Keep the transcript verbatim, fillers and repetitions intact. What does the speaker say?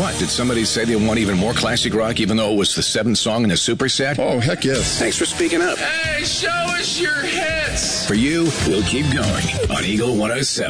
What, did somebody say they want even more classic rock even though it was the seventh song in the superset? Oh, heck yes. Thanks for speaking up. Hey, show us your hits. For you, we'll keep going on Eagle one oh seven.